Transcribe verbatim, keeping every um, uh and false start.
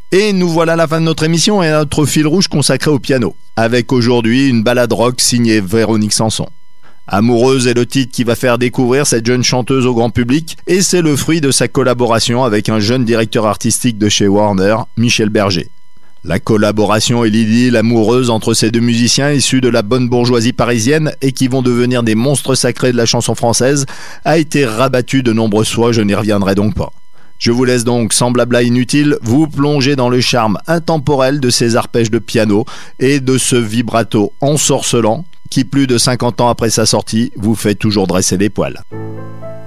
Et nous voilà à la fin de notre émission et à notre fil rouge consacré au piano, avec aujourd'hui une balade rock signée Véronique Sanson. Amoureuse est le titre qui va faire découvrir cette jeune chanteuse au grand public, et c'est le fruit de sa collaboration avec un jeune directeur artistique de chez Warner, Michel Berger. La collaboration et l'idylle amoureuse entre ces deux musiciens issus de la bonne bourgeoisie parisienne et qui vont devenir des monstres sacrés de la chanson française a été rabattue de nombreuses fois, je n'y reviendrai donc pas. Je vous laisse donc, sans blabla inutile, vous plonger dans le charme intemporel de ces arpèges de piano et de ce vibrato ensorcelant qui, plus de cinquante ans après sa sortie, vous fait toujours dresser les poils.